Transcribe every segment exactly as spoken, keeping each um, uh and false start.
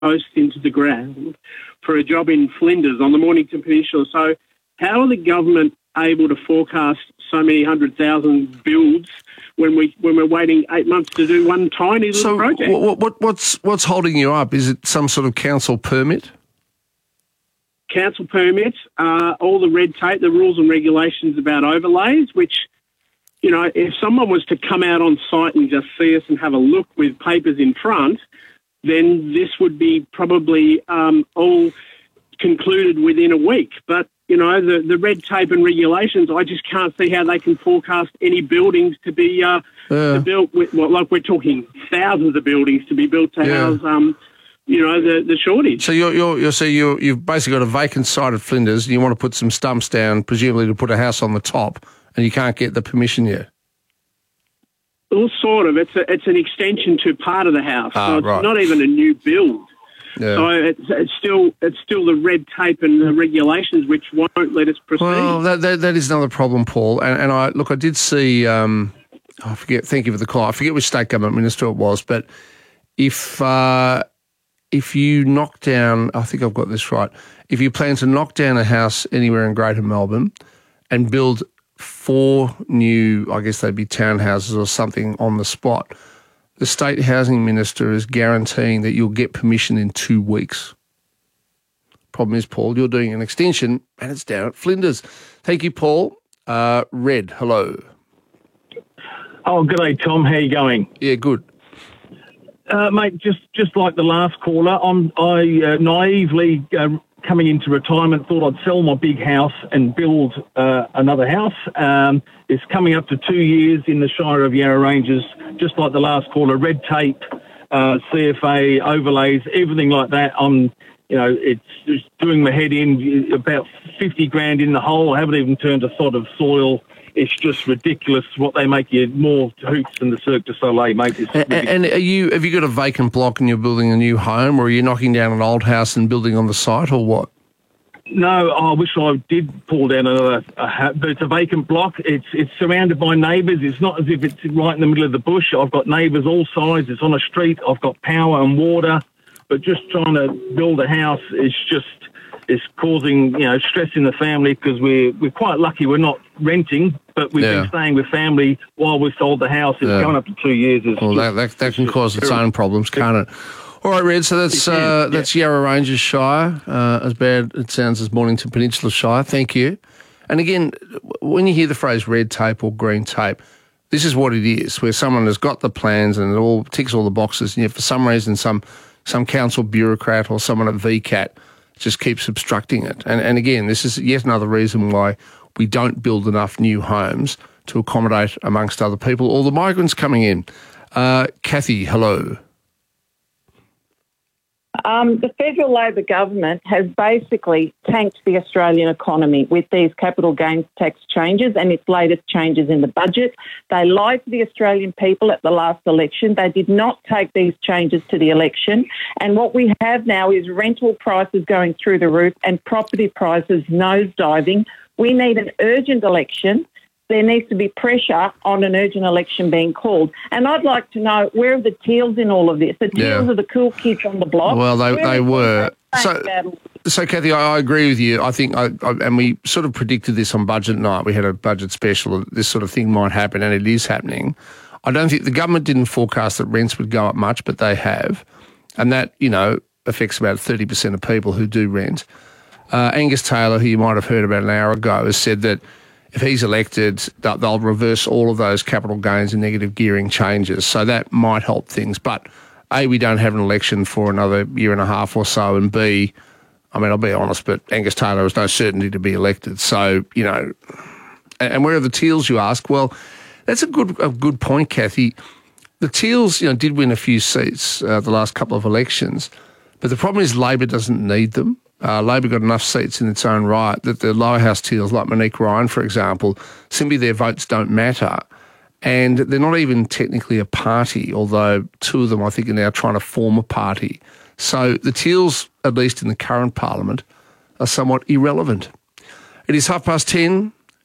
post into the ground for a job in Flinders on the Mornington Peninsula. So how are the government able to forecast so many hundred thousand builds when we when we're waiting eight months to do one tiny little so project? So what, what, what's what's holding you up? Is it some sort of council permit? Council permits, uh, all the red tape, the rules and regulations about overlays, which, you know, if someone was to come out on site and just see us and have a look with papers in front, then this would be probably um, all concluded within a week. But, you know, the, the red tape and regulations, I just can't see how they can forecast any buildings to be uh, yeah. to built with, well, like we're talking thousands of buildings to be built to yeah. house, um, you know, the, the shortage. So you're, you're, you're so you you've basically got a vacant site at Flinders, and you want to put some stumps down, presumably to put a house on the top, and you can't get the permission yet. Well, sort of. It's a, it's an extension to part of the house, ah, so it's right. not even a new build. Yeah. So it's, it's still it's still the red tape and the regulations which won't let us proceed. Well, that that, that is another problem, Paul. And, and I look, I did see. Um, I forget. Thank you for the call. I forget which state government minister it was, but if uh, if you knock down, I think I've got this right. If you plan to knock down a house anywhere in Greater Melbourne and build four new, I guess they'd be townhouses or something on the spot, the State Housing Minister is guaranteeing that you'll get permission in two weeks. Problem is, Paul, you're doing an extension and it's down at Flinders. Thank you, Paul. Uh, Red, hello. Oh, good day, Tom. How you going? Yeah, good. Uh, mate, just just like the last caller, I'm, I uh, naively, uh, coming into retirement, thought I'd sell my big house and build uh, another house. Um, it's coming up to two years in the Shire of Yarra Ranges, just like the last caller, red tape, uh, C F A, overlays, everything like that. I'm, you know, it's just doing my head in, about fifty grand in the hole. I haven't even turned a sod of soil. It's just ridiculous what they make you more hoops than the Cirque du Soleil, mate. And, and are you have you got a vacant block and you're building a new home, or are you knocking down an old house and building on the site, or what? No, I wish I did pull down another, uh, but it's a vacant block. It's it's surrounded by neighbours. It's not as if it's right in the middle of the bush. I've got neighbours all sides. It's on a street. I've got power and water. But just trying to build a house is just is causing, you know, stress in the family, because we're we're quite lucky. We're not renting, but we've yeah. been staying with family while we sold the house. It's yeah. coming up to two years. It's well, just, that that, that can cause its terrible. own problems, can't it? All right, Red. So that's It can, uh, yeah. that's Yarra Ranges Shire. Uh, as bad it sounds as Mornington Peninsula Shire. Thank you. And again, when you hear the phrase red tape or green tape, this is what it is, where someone has got the plans and it all ticks all the boxes, and yet for some reason some some council bureaucrat or someone at V CAT just keeps obstructing it. And and again, this is yet another reason why we don't build enough new homes to accommodate, amongst other people, all the migrants coming in. Uh, Kathy, hello. Um, the federal Labor government has basically tanked the Australian economy with these capital gains tax changes and its latest changes in the budget. They lied to the Australian people at the last election. They did not take these changes to the election. And what we have now is rental prices going through the roof and property prices nosediving. We need an urgent election. There needs to be pressure on an urgent election being called. And I'd like to know, where are the Teals in all of this? The Teals Yeah. are the cool kids on the block. Well, they Where they is were. the So, battle? so Kathy, I, I agree with you. I think, I, I, and we sort of predicted this on budget night. We had a budget special. This sort of thing might happen, and it is happening. I don't think the government didn't forecast that rents would go up much, but they have, and that, you know, affects about thirty percent of people who do rent. Uh, Angus Taylor, who you might have heard about an hour ago, has said that if he's elected, they'll reverse all of those capital gains and negative gearing changes. So that might help things. But A, we don't have an election for another year and a half or so, and B, I mean, I'll be honest, but Angus Taylor has no certainty to be elected. So, you know, and where are the Teals, you ask? Well, that's a good a good point, Kathy. The Teals, you know, did win a few seats uh, the last couple of elections, but the problem is Labor doesn't need them. Uh, Labor got enough seats in its own right that the lower house Teals, like Monique Ryan, for example, simply their votes don't matter. And they're not even technically a party, although two of them, I think, are now trying to form a party. So the Teals, at least in the current parliament, are somewhat irrelevant. It is half past ten.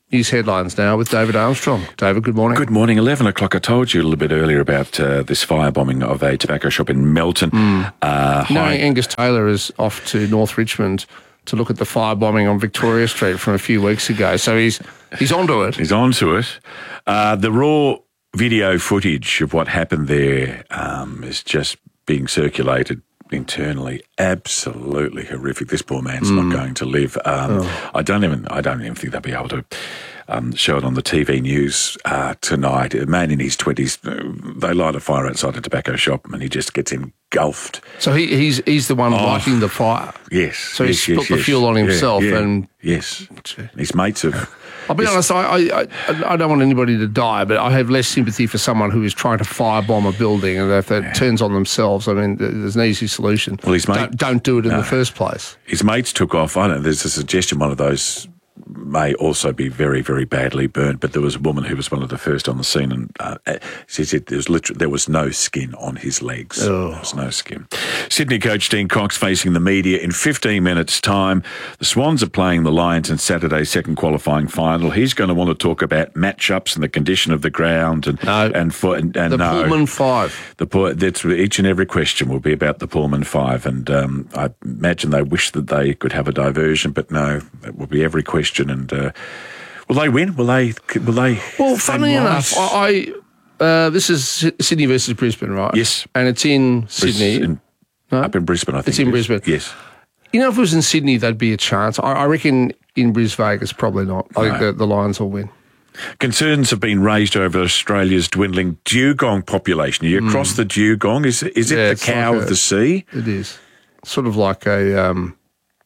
News headlines now with David Armstrong. David, good morning. Good morning. eleven o'clock. I told you a little bit earlier about uh, this firebombing of a tobacco shop in Melton. Mm. Uh, you know, Angus Taylor is off to North Richmond to look at the firebombing on Victoria Street from a few weeks ago. So he's he's onto it. He's onto it. Uh, the raw video footage of what happened there um, is just being circulated internally. Absolutely horrific. This poor man's mm. not going to live. Um, oh. I don't even. I don't even think they'll be able to um, show it on the T V news uh, tonight. A man in his twenties. They light a fire outside a tobacco shop, and he just gets engulfed. So he, he's he's the one oh. lighting the fire. Yes. So yes, he's yes, put yes. the fuel on himself, yeah, yeah. and yes, his mates have. I'll be honest, I, I I don't want anybody to die, but I have less sympathy for someone who is trying to firebomb a building, and if that yeah. turns on themselves, I mean, there's an easy solution. Well, his mate, don't, don't do it in no, the first place. His mates took off. I don't know, there's a suggestion one of those may also be very, very badly burnt, but there was a woman who was one of the first on the scene, and uh, she said there was literally, there was no skin on his legs. Oh. There was no skin. Sydney coach Dean Cox facing the media in fifteen minutes' time. The Swans are playing the Lions in Saturday's second qualifying final. He's going to want to talk about matchups and the condition of the ground and no. and for and, and the no, Pullman Five. The that's each and every question will be about the Pullman Five, and um, I imagine they wish that they could have a diversion, but no, it will be every question. And uh, will they win? Will they? Will they? Well, funnily enough, I uh, this is Sydney versus Brisbane, right? Yes, and it's in Sydney. In, no? Up in Brisbane, I think. It's in it Brisbane. Yes. You know, if it was in Sydney, there'd be a chance. I, I reckon in Brisbane, Vegas, probably not. I no. think the, the Lions will win. Concerns have been raised over Australia's dwindling dugong population. Are you across mm. the dugong? Is is it yeah, the cow like of a, the sea? It is. Sort of like a. Um,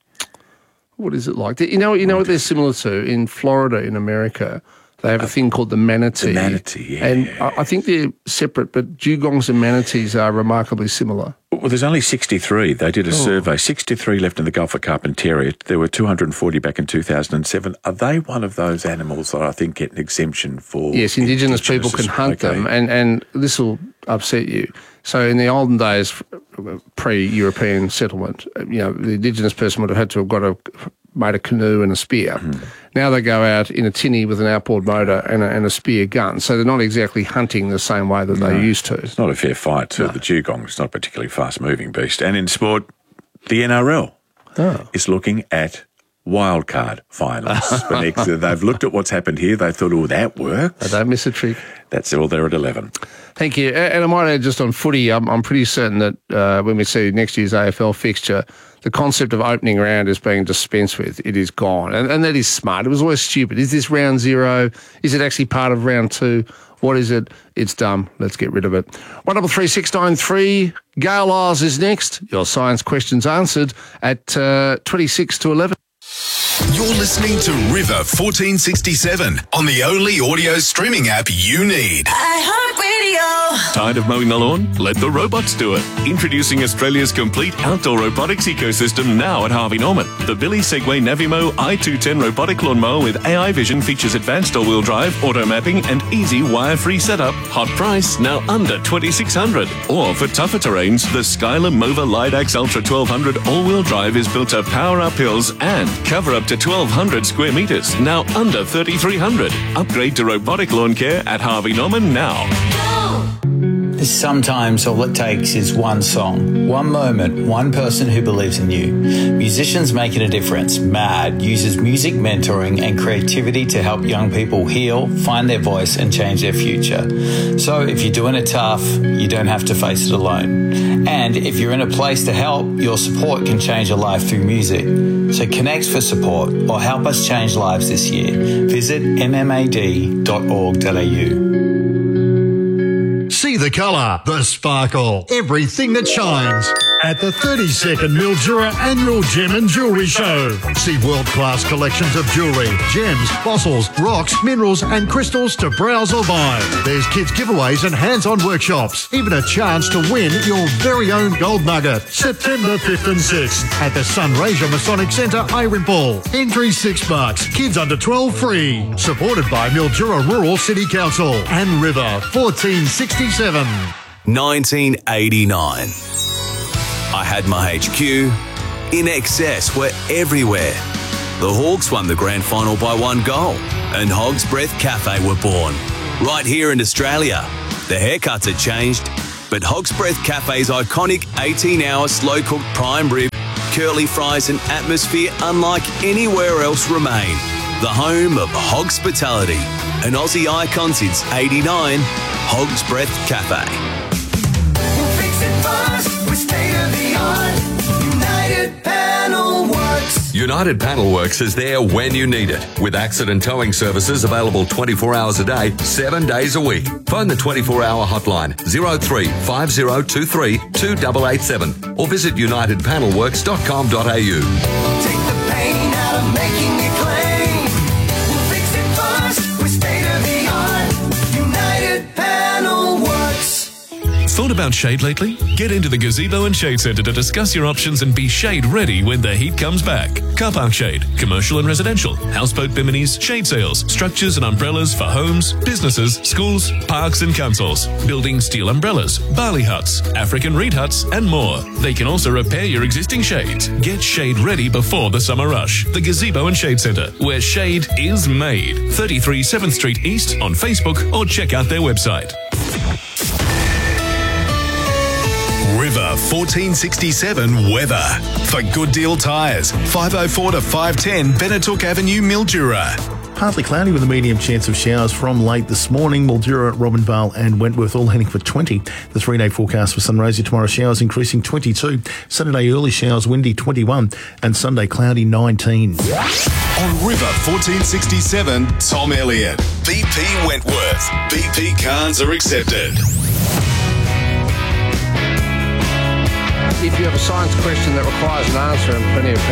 what is it like? You know, you know what they're similar to in Florida, in America. They have a thing called the manatee. The manatee, yeah. And I think they're separate, but dugongs and manatees are remarkably similar. Well, there's only sixty-three. They did a oh. survey. sixty-three left in the Gulf of Carpentaria. There were two hundred forty back in two thousand seven. Are they one of those animals that I think get an exemption for? Yes, Indigenous, Indigenous people can hunt okay. them, and, and this will upset you. So in the olden days, pre-European settlement, you know, the Indigenous person would have had to have got a made a canoe and a spear. Mm. Now they go out in a tinny with an outboard motor and a, and a spear gun. So they're not exactly hunting the same way that no, they used to. It's not a fair fight to no. the dugong. It's not a particularly fast-moving beast. And in sport, the N R L oh. is looking at wildcard finals. They've looked at what's happened here. They thought, oh, that works. I don't miss a trick. That's all. They're at eleven. Thank you. And I might add just on footy, I'm, I'm pretty certain that uh, when we see next year's A F L fixture, the concept of opening round is being dispensed with. It is gone. And, and that is smart. It was always stupid. Is this round zero? Is it actually part of round two? What is it? It's dumb. Let's get rid of it. one double three six nine three. Gail Lyles is next. Your science questions answered at uh, twenty-six to eleven. You're listening to River fourteen sixty-seven on the only audio streaming app you need. iHeartRadio. Tired of mowing the lawn? Let the robots do it. Introducing Australia's complete outdoor robotics ecosystem now at Harvey Norman. The Billy Segway Navimo i two ten robotic lawnmower with A I vision features advanced all-wheel drive, auto mapping, and easy wire-free setup. Hot price, now under twenty-six hundred dollars. Or for tougher terrains, the Skylar Mova Lidax Ultra twelve hundred all-wheel drive is built to power up hills and cover up to twelve hundred square metres, now under thirty-three hundred. Upgrade to robotic lawn care at Harvey Norman now. Sometimes all it takes is one song, one moment, one person who believes in you. Musicians Making a Difference, MAD, uses music mentoring and creativity to help young people heal, find their voice and change their future. So if you're doing it tough, you don't have to face it alone. And if you're in a place to help, your support can change a life through music. So connect for support or help us change lives this year. Visit m m a d dot org dot a u. See the colour, the sparkle, everything that shines at the thirty-second Mildura Annual Gem and Jewellery Show. See world-class collections of jewellery, gems, fossils, rocks, minerals and crystals to browse or buy. There's kids giveaways and hands-on workshops. Even a chance to win your very own gold nugget. September fifth and sixth at the Sunraysia Masonic Centre, Irwin. Entry six bucks. Kids under twelve free. Supported by Mildura Rural City Council and River fourteen sixty-seven. nineteen eighty-nine. I had my H Q. In Excess were everywhere. the Hawks won the grand final by one goal, and Hog's Breath Cafe were born. Right here in Australia. The haircuts had changed, but Hog's Breath Cafe's iconic eighteen-hour slow-cooked prime rib, curly fries and atmosphere unlike anywhere else remain. The home of Hogspitality, an Aussie icon since eighty-nine, Hog's Breath Cafe. We'll fix it fast with state-of-the-art United Panel Works. United Panel Works is there when you need it, with accident towing services available twenty-four hours a day, seven days a week. Phone the twenty-four hour hotline zero three five zero two three two eight eight seven or visit united panel works dot com dot a u. Take the pain out of making it claim. We'll fix it fast with state-of-the-art United Panel Works. Thought about shade lately? Get into the Gazebo and Shade Centre to discuss your options and be shade ready when the heat comes back. Car park shade, commercial and residential, houseboat biminis, shade sails, structures and umbrellas for homes, businesses, schools, parks and councils, building steel umbrellas, barley huts, African reed huts and more. They can also repair your existing shades. Get shade ready before the summer rush. The Gazebo and Shade Centre, where shade is made. thirty-three seventh Street East on Facebook or check out their website. River fourteen sixty-seven weather. For Good Deal Tyres, five oh four to five ten Benetook Avenue, Mildura. Partly cloudy with a medium chance of showers from late this morning. Mildura, Robinvale and Wentworth all heading for twenty. The three-day forecast for Sunraysia tomorrow, showers increasing twenty-two. Saturday early showers, windy twenty-one. And Sunday cloudy nineteen. On River fourteen sixty-seven, Tom Elliott. B P Wentworth. B P cards are accepted. If you have a science question that requires an answer, and plenty of